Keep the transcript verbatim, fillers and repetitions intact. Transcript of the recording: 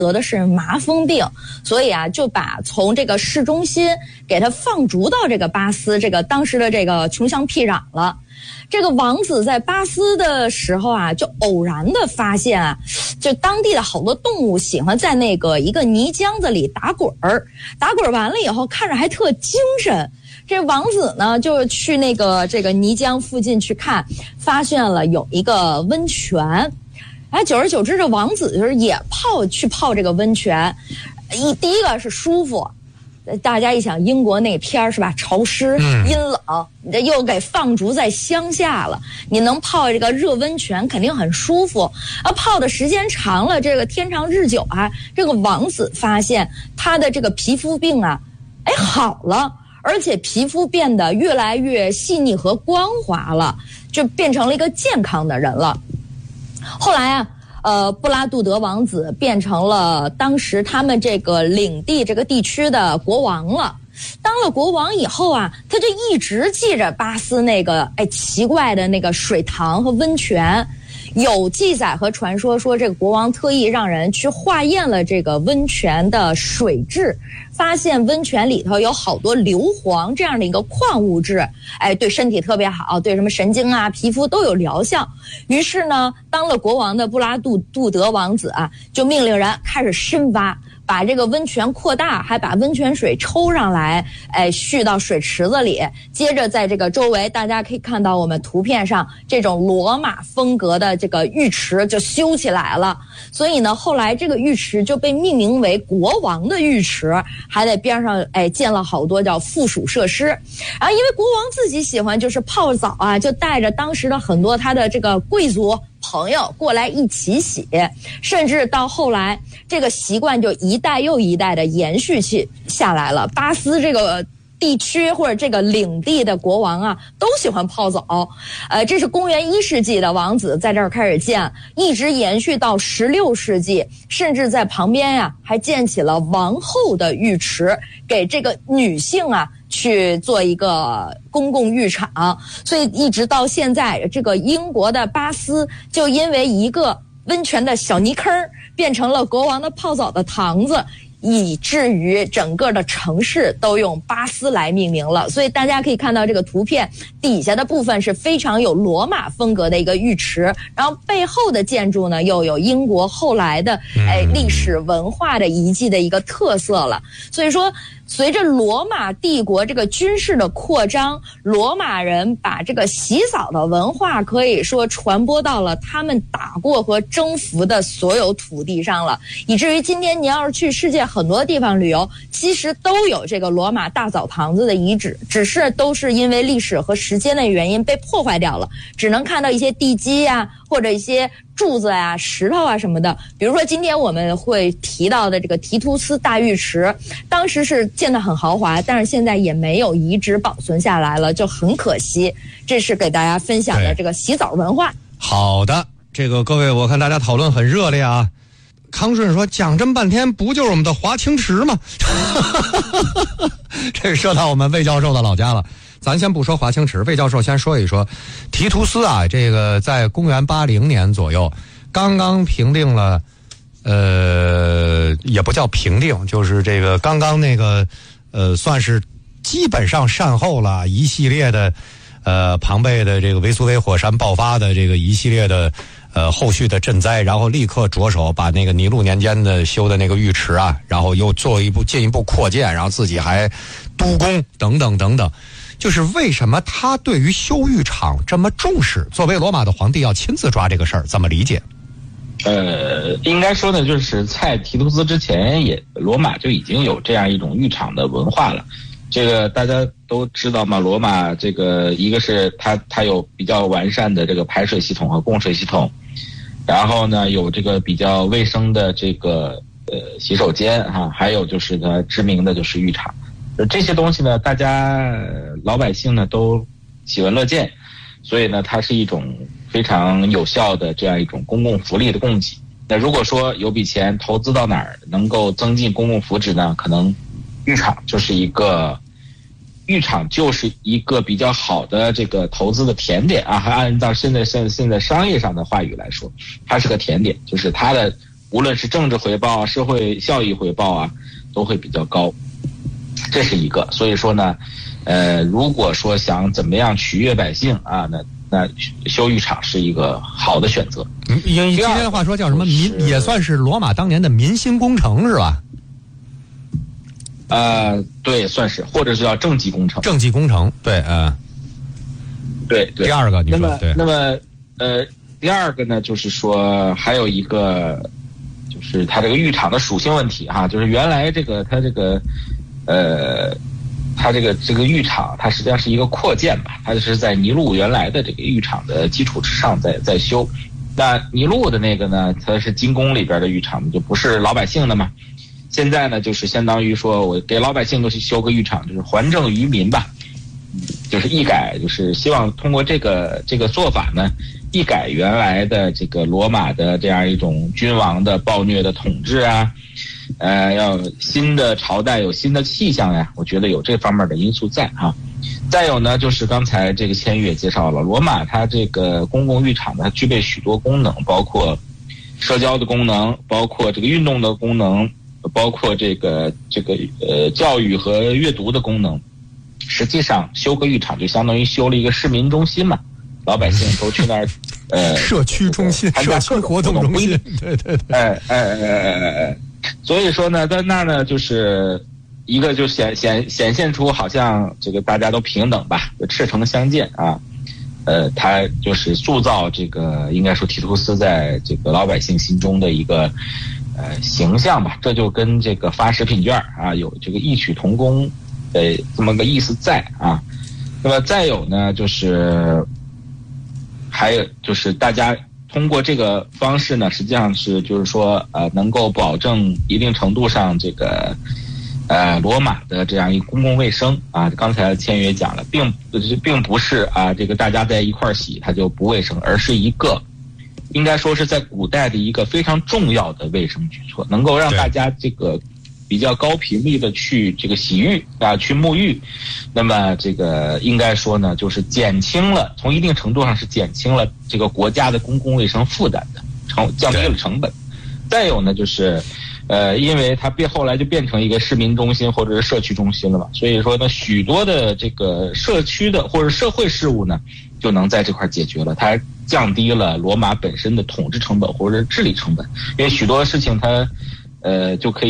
得的是麻风病，所以啊，就把从这个市中心给他放逐到这个巴斯这个当时的这个穷乡僻壤了。这个王子在巴斯的时候啊，就偶然的发现啊，就当地的好多动物喜欢在那个一个泥浆子里打滚儿，打滚完了以后看着还特精神。这王子呢，就去那个这个泥浆附近去看，发现了有一个温泉。哎，久而久之，这王子就是也泡去泡这个温泉。一第一个是舒服，大家一想英国那片儿是吧，潮湿阴冷，你这又给放逐在乡下了，你能泡这个热温泉肯定很舒服啊。泡的时间长了，这个天长日久啊，这个王子发现他的这个皮肤病啊，哎好了，而且皮肤变得越来越细腻和光滑了，就变成了一个健康的人了。后来啊，呃，布拉杜德王子变成了当时他们这个领地这个地区的国王了。当了国王以后啊，他就一直记着巴斯那个哎奇怪的那个水塘和温泉。有记载和传说说，这个国王特意让人去化验了这个温泉的水质，发现温泉里头有好多硫磺这样的一个矿物质，哎，对身体特别好，对什么神经啊、皮肤都有疗效。于是呢，当了国王的布拉杜杜德王子啊，就命令人开始深挖，把这个温泉扩大，还把温泉水抽上来，哎，蓄到水池子里。接着在这个周围，大家可以看到我们图片上这种罗马风格的这个浴池就修起来了。所以呢，后来这个浴池就被命名为国王的浴池，还在边上哎建了好多叫附属设施。然后因为国王自己喜欢就是泡澡啊，就带着当时的很多他的这个贵族朋友过来一起洗，甚至到后来这个习惯就一代又一代的延续起下来了。巴斯这个地区或者这个领地的国王啊，都喜欢泡澡。呃，这是公元一世纪的王子在这儿开始建，一直延续到十六世纪，甚至在旁边呀、啊、还建起了王后的浴池，给这个女性啊去做一个公共浴场。所以一直到现在，这个英国的巴斯就因为一个温泉的小泥坑变成了国王的泡澡的堂子，以至于整个的城市都用巴斯来命名了。所以大家可以看到这个图片底下的部分是非常有罗马风格的一个浴池，然后背后的建筑呢又有英国后来的哎历史文化的遗迹的一个特色了。所以说随着罗马帝国这个军事的扩张，罗马人把这个洗澡的文化可以说传播到了他们打过和征服的所有土地上了，以至于今天你要是去世界很多地方旅游，其实都有这个罗马大澡堂子的遗址，只是都是因为历史和时间的原因被破坏掉了，只能看到一些地基啊，或者一些柱子啊、石头啊什么的。比如说今天我们会提到的这个提图斯大浴池，当时是建得很豪华，但是现在也没有遗址保存下来了，就很可惜。这是给大家分享的这个洗澡文化。 好的，这个各位我看大家讨论很热烈啊。康顺说讲这么半天不就是我们的华清池吗？这说到我们魏教授的老家了。咱先不说华清池，魏教授先说一说提图斯啊，这个在公元八零年左右刚刚平定了，呃，也不叫平定，就是这个刚刚那个呃，算是基本上善后了一系列的呃庞贝的这个维苏威火山爆发的这个一系列的呃后续的赈灾，然后立刻着手把那个尼禄年间的修的那个浴池啊，然后又做一步进一步扩建，然后自己还督工等等等等。就是为什么他对于修浴场这么重视？作为罗马的皇帝要亲自抓这个事儿，怎么理解？ 呃，应该说呢，就是在提图斯之前也，罗马就已经有这样一种浴场的文化了。这个大家都知道嘛，罗马这个一个是它它有比较完善的这个排水系统和供水系统，然后呢有这个比较卫生的这个呃洗手间哈、啊，还有就是它知名的就是浴场。这些东西呢，大家老百姓呢都喜闻乐见，所以呢，它是一种非常有效的这样一种公共福利的供给。那如果说有笔钱投资到哪儿能够增进公共福祉呢？可能浴场就是一个，浴场就是一个比较好的这个投资的甜点啊。还按照现在现现在商业上的话语来说，它是个甜点，就是它的无论是政治回报、社会效益回报啊，都会比较高。这是一个，所以说呢，呃，如果说想怎么样取悦百姓啊，那那修浴场是一个好的选择。 嗯，用今天的话说叫什么民，也算是罗马当年的民心工程是吧？ 呃，对，算是，或者是叫政绩工程。 政绩工程，对，嗯、呃， 对对。 第二个，你说那么对。 那么呃，第二个呢，就是说还有一个，就是它这个浴场的属性问题哈、啊，就是原来这个它这个呃，它这个这个浴场，它实际上是一个扩建吧，它就是在尼禄原来的这个浴场的基础之上再再修。那尼禄的那个呢，它是金宫里边的浴场，就不是老百姓的嘛。现在呢，就是相当于说我给老百姓都去修个浴场，就是还政于民吧，就是一改，就是希望通过这个这个做法呢，一改原来的这个罗马的这样一种君王的暴虐的统治啊，呃，要新的朝代有新的气象呀，我觉得有这方面的因素在啊。再有呢，就是刚才这个千羽也介绍了，罗马它这个公共浴场呢，它具备许多功能，包括社交的功能，包括这个运动的功能，包括这个这个呃教育和阅读的功能。实际上修个浴场就相当于修了一个市民中心嘛，老百姓都去那儿呃社区中心、社区活动中心，对对对， 哎哎哎哎哎哎，所以说呢，在那儿呢，就是一个就显显显现出好像这个大家都平等吧，赤诚相见啊。呃，他就是塑造这个应该说提图斯在这个老百姓心中的一个呃形象吧，这就跟这个发食品券啊有这个异曲同工的这么个意思在啊。那么再有呢，就是还有就是大家通过这个方式呢，实际上是就是说呃能够保证一定程度上这个呃罗马的这样一个公共卫生啊。刚才千羽也讲了，并并不是啊这个大家在一块儿洗它就不卫生，而是一个应该说是在古代的一个非常重要的卫生举措，能够让大家这个比较高频率的去这个洗浴啊，去沐浴。那么这个应该说呢，就是减轻了，从一定程度上是减轻了这个国家的公共卫生负担的，成降低了成本。再有呢，就是呃，因为它变后来就变成一个市民中心或者是社区中心了嘛，所以说呢，许多的这个社区的或者社会事务呢，就能在这块解决了，它降低了罗马本身的统治成本或者是治理成本，因为许多事情它呃就可以